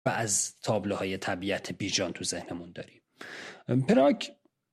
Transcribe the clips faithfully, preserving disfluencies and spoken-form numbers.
و از تابلوهای طبیعت بیجان تو ذهنمون داریم. پراگ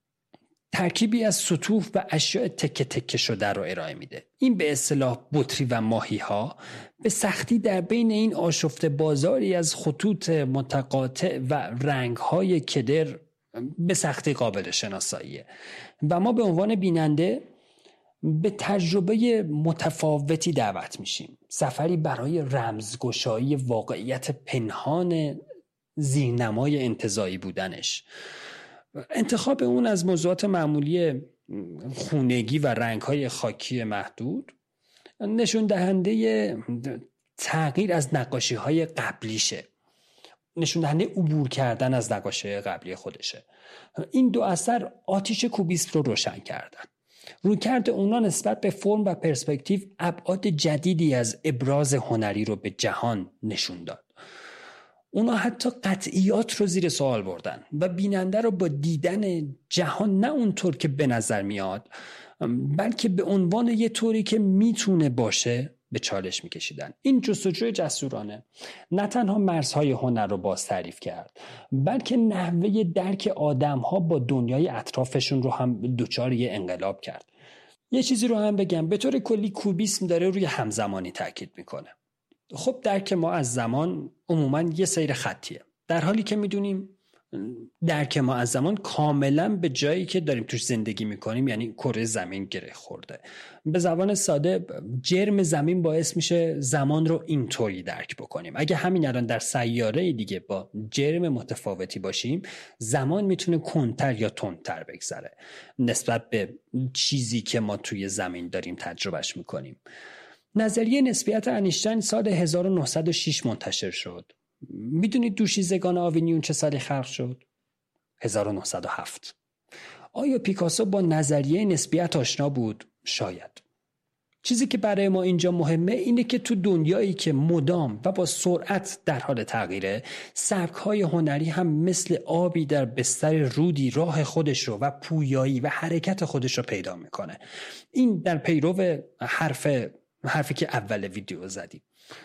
ترکیبی از سطوح و اشیاء تکه تکه شده رو ارائه میده. این به اصطلاح بطری و ماهی ها به سختی در بین این آشفته بازاری از خطوط متقاطع و رنگ های کدر به سختی قابل شناساییه و ما به عنوان بیننده به تجربه متفاوتی دعوت میشیم. سفری برای رمزگشایی واقعیت پنهان زیرنمای انتزاعی بودنش. انتخاب اون از موضوعات معمولی خونگی و رنگ‌های خاکی محدود نشون دهنده تغییر از نقاشی‌های قبلیشه، نشون دهنده عبور کردن از نقاشی قبلی خودشه. این دو اثر آتیش کوبیسم رو روشن کردن. رویکرد اونا نسبت به فرم و پرسپکتیو ابعاد جدیدی از ابراز هنری رو به جهان نشون داد. اونا حتی قطعیات رو زیر سوال بردن و بیننده رو با دیدن جهان نه اونطور که به نظر میاد بلکه به عنوان یه طوری که میتونه باشه به چالش میکشیدن. این جستجوی جسورانه نه تنها مرزهای هنر رو باز تعریف کرد بلکه نحوه درک آدم‌ها با دنیای اطرافشون رو هم دچار یه انقلاب کرد. یه چیزی رو هم بگم، به طور کلی کوبیسم داره روی همزمانی تاکید میکنه. خب درک ما از زمان عموما یه سیر خطیه، در حالی که میدونیم درک ما از زمان کاملا به جایی که داریم توش زندگی میکنیم یعنی کره زمین گره خورده. به زبان ساده جرم زمین باعث میشه زمان رو اینطوری درک بکنیم. اگه همین الان در سیاره دیگه با جرم متفاوتی باشیم زمان میتونه کنتر یا تندتر بگذره نسبت به چیزی که ما توی زمین داریم تجربهش میکنیم. نظریه نسبیت انیشتین سال هزار و نهصد و شش منتشر شد. میدونید دوشیزگان آوینیون چه سالی خلق شد؟ هزار و نهصد و هفت. آیا پیکاسو با نظریه نسبیت آشنا بود؟ شاید. چیزی که برای ما اینجا مهمه اینه که تو دنیایی که مدام و با سرعت در حال تغییره، سبک‌های هنری هم مثل آبی در بستر رودی راه خودش رو و پویایی و حرکت خودش رو پیدا میکنه. این در پیرو حرف حرفی که اول ویدیو زدیم.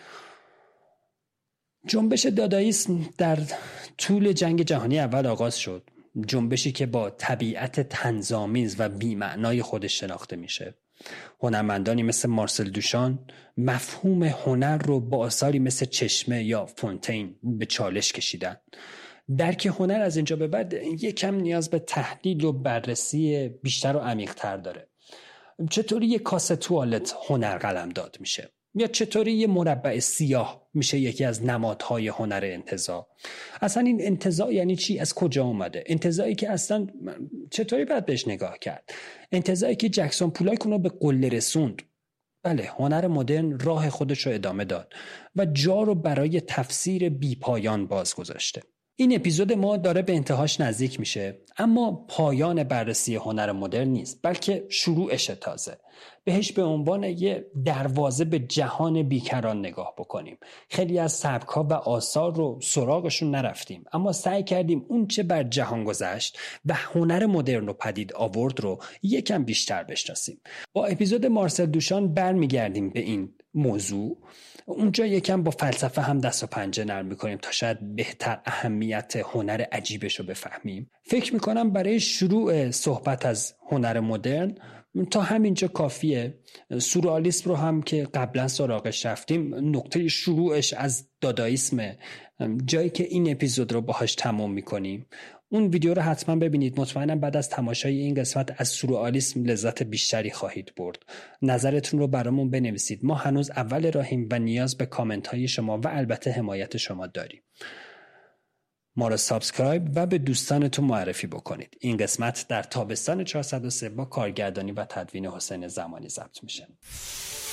جنبش داداییسم در طول جنگ جهانی اول آغاز شد. جنبشی که با طبیعت طنزآمیز و بی‌معنای خودش شناخته میشه. هنرمندانی مثل مارسل دوشان مفهوم هنر رو با آثاری مثل چشمه یا فونتین به چالش کشیدن. درک هنر از اینجا به بعد یکم نیاز به تحلیل و بررسی بیشتر و عمیق‌تر داره. چطوری یک کاسه توالت هنر قلمداد میشه؟ یا چطوری یه مربع سیاه میشه یکی از نمادهای هنر انتزاع؟ اصلا این انتزاع یعنی چی؟ از کجا اومده؟ انتزاعی که اصلا چطوری باید بهش نگاه کرد؟ انتزاعی که جکسون پولاک اونو به قله رسوند. بله، هنر مدرن راه خودش رو ادامه داد و جا رو برای تفسیر بی پایان باز گذاشته. این اپیزود ما داره به انتهاش نزدیک میشه، اما پایان بررسی هنر مدرن نیست بلکه شروعش تازه. بهش به عنوان یه دروازه به جهان بیکران نگاه بکنیم. خیلی از سبک‌ها و آثار رو سراغشون نرفتیم اما سعی کردیم اون چه بر جهان گذشت و هنر مدرن رو پدید آورد رو یکم بیشتر بشناسیم. با اپیزود مارسل دوشان برمیگردیم به این موضوع. اونجا یکم با فلسفه هم دست و پنجه نرم میکنیم تا شاید بهتر اهمیت هنر عجیبش رو بفهمیم. فکر میکنم برای شروع صحبت از هنر مدرن تا همینجا کافیه. سورئالیسم رو هم که قبلا سراغش رفتیم، نقطه شروعش از داداییسم، جایی که این اپیزود رو باهاش تموم میکنیم. اون ویدیو رو حتما ببینید. مطمئنم بعد از تماشای این قسمت از سورئالیسم لذت بیشتری خواهید برد. نظرتون رو برامون بنویسید. ما هنوز اول راهیم و نیاز به کامنت های شما و البته حمایت شما داریم. ما رو سابسکرایب و به دوستانتون معرفی بکنید. این قسمت در تابستان چهارصد و سه با کارگردانی و تدوین حسین زمانی ضبط میشه.